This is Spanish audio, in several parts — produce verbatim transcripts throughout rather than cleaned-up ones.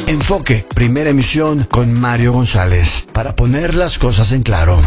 Enfoque, primera emisión con Mario González, para poner las cosas en claro.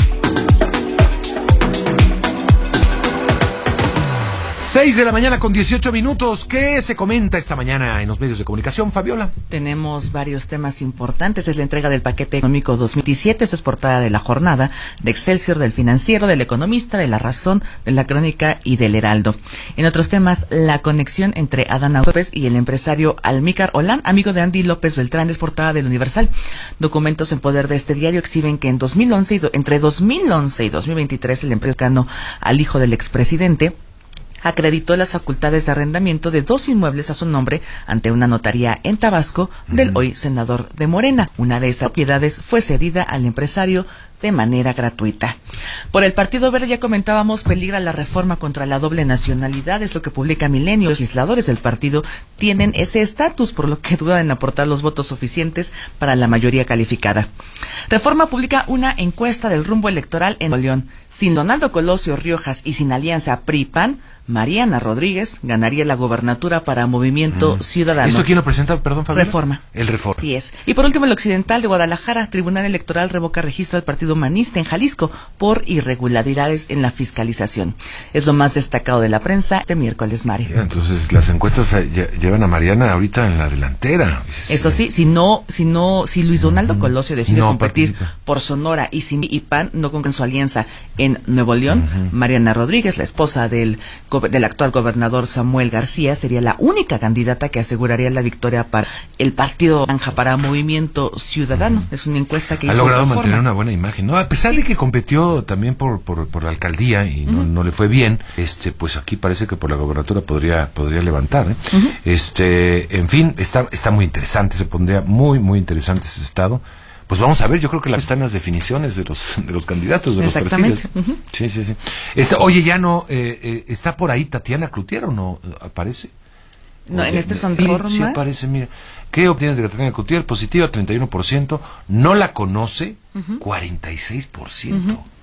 seis de la mañana con dieciocho minutos. ¿Qué se comenta esta mañana en los medios de comunicación, Fabiola? Tenemos varios temas importantes. Es la entrega del paquete económico dos mil diecisiete. Eso es portada de La Jornada, de Excelsior, del Financiero, del Economista, de La Razón, de La Crónica y del Heraldo. En otros temas, la conexión entre Adán López y el empresario Almícar Olán, amigo de Andy López Beltrán, es portada del Universal. Documentos en poder de este diario exhiben que en dos mil once y do, entre dos mil once y dos mil veintitrés el empresario al hijo del expresidente acreditó las facultades de arrendamiento de dos inmuebles a su nombre ante una notaría en Tabasco del uh-huh. hoy senador de Morena. Una de esas propiedades fue cedida al empresario de manera gratuita. Por el Partido Verde ya comentábamos, peligra la reforma contra la doble nacionalidad, es lo que publica Milenio. Los legisladores del partido tienen ese estatus, por lo que dudan en aportar los votos suficientes para la mayoría calificada. Reforma publica una encuesta del rumbo electoral en Nuevo León. Sin Donaldo Colosio Riojas y sin alianza P R I P A N, Mariana Rodríguez ganaría la gobernatura para Movimiento mm. Ciudadano. ¿Esto quién lo presenta, perdón, Fabiola? Reforma. El Reforma. Así es. Y por último, el Occidental de Guadalajara, Tribunal Electoral revoca registro del Partido Humanista en Jalisco por irregularidades en la fiscalización. Es lo más destacado de la prensa este miércoles, Mario. Ya, entonces las encuestas llevan a Mariana ahorita en la delantera. Eso sí, si no, si no, si Luis Donaldo Colosio decide no competir participa. por Sonora y si I P A N no con su alianza en Nuevo León, uh-huh. Mariana Rodríguez, la esposa del del actual gobernador Samuel García, sería la única candidata que aseguraría la victoria para el Partido Naranja, para Movimiento Ciudadano. Uh-huh. Es una encuesta que ha hizo logrado Reforma. mantener una buena imagen, ¿no? A pesar sí. de que competió también por por, por la alcaldía y no, uh-huh. no le fue bien, este pues aquí parece que por la gobernatura podría podría levantar, ¿eh? Uh-huh. Este, en fin, está está muy interesante, se pondría muy muy interesante ese estado. Pues vamos a ver, yo creo que están las definiciones de los de los candidatos, de los perfiles. Uh-huh. Sí, sí, sí. Está, oye, ya no, eh, eh, ¿está por ahí Tatiana Cloutier o no aparece? No, oye, en este son sí, sí aparece, mira. ¿Qué obtienes de Tatiana Cloutier? Positiva, treinta y uno por ciento. No la conoce, uh-huh. cuarenta y seis por ciento. Uh-huh.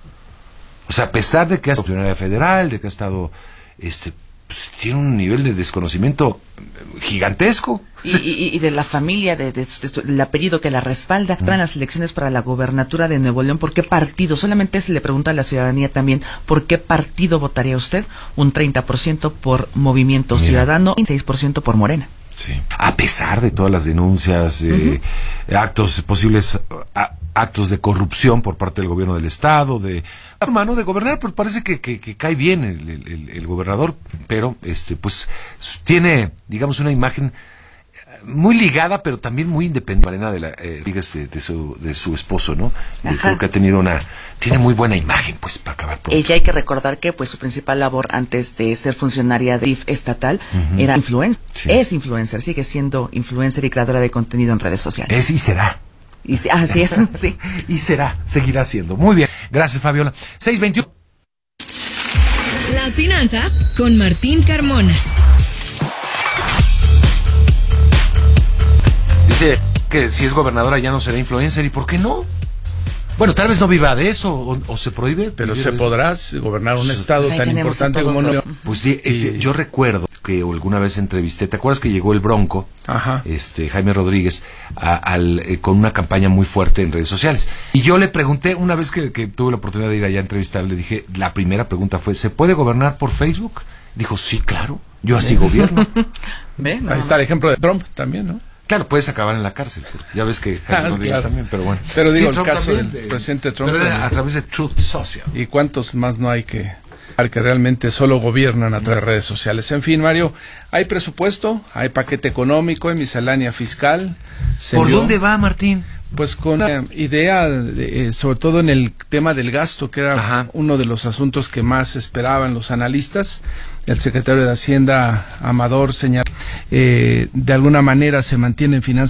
O sea, a pesar de que ha sido funcionaria federal, de que ha estado, este, pues, tiene un nivel de desconocimiento gigantesco. Y, y, y de la familia, de, de, de, de, del apellido que la respalda. Traen las elecciones para la gobernatura de Nuevo León. ¿Por qué partido? Solamente se le pregunta a la ciudadanía también, ¿por qué partido votaría usted? Un treinta por ciento por Movimiento Mira. Ciudadano y seis por ciento por Morena. Sí. A pesar de todas las denuncias, eh, uh-huh. actos posibles, a, actos de corrupción por parte del gobierno del estado, de hermano de gobernar, pues parece que, que, que cae bien el, el, el gobernador, pero este pues tiene, digamos, una imagen muy ligada, pero también muy independiente, Mariana de la eh, de, de su de su esposo, ¿no? Yo creo que ha tenido una tiene muy buena imagen, pues, para acabar pronto. Ella, hay que recordar que pues su principal labor antes de ser funcionaria de I F estatal uh-huh. era influencer. Sí. Es influencer, sigue siendo influencer y creadora de contenido en redes sociales. Es y será. Y así es, sí. Y será, seguirá siendo. Muy bien. Gracias, Fabiola. seis veintiuno. Las finanzas con Martín Carmona. Dice que si es gobernadora ya no será influencer, ¿y por qué no? Bueno, tal vez no viva de eso, o, o se prohíbe. Pero se podrá gobernar un estado pues tan importante como Nuevo León. Pues y, y, yo recuerdo que alguna vez entrevisté, ¿te acuerdas que llegó el Bronco? Ajá. Este, Jaime Rodríguez, a, al, eh, con una campaña muy fuerte en redes sociales. Y yo le pregunté, una vez que, que tuve la oportunidad de ir allá a entrevistar, le dije, la primera pregunta fue, ¿se puede gobernar por Facebook? Dijo, sí, claro, yo así gobierno. ¿Ve? No, Ahí está el ejemplo de Trump también, ¿no? Claro, puedes acabar en la cárcel, ya ves que Jaime Rodríguez claro. también, pero bueno. Pero digo, sí, el caso también, del presidente Trump. Pero a través de Truth Social. ¿Y cuántos más no hay que, que realmente solo gobiernan a través de redes sociales? En fin, Mario, hay presupuesto, hay paquete económico, hay miscelánea fiscal. ¿Por envió, dónde va, Martín? Pues con una idea, de, eh, sobre todo en el tema del gasto, que era Ajá. uno de los asuntos que más esperaban los analistas. El secretario de Hacienda, Amador, señaló eh, de alguna manera se mantienen finanzas